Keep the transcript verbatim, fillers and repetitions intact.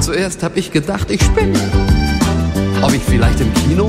Zuerst hab ich gedacht, ich spinne. Ob ich vielleicht im Kino